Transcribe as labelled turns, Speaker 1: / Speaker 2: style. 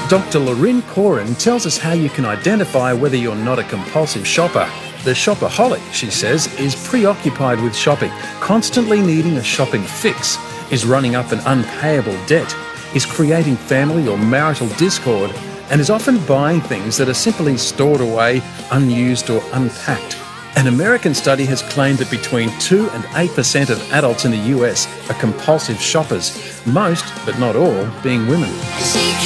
Speaker 1: Dr. Lorin Corin tells us how you can identify whether you're not a compulsive shopper. The shopaholic, she says, is preoccupied with shopping, constantly needing a shopping fix, is running up an unpayable debt, is creating family or marital discord, and is often buying things that are simply stored away, unused or unpacked. An American study has claimed that between 2 and 8% of adults in the US are compulsive shoppers, most, but not all, being women.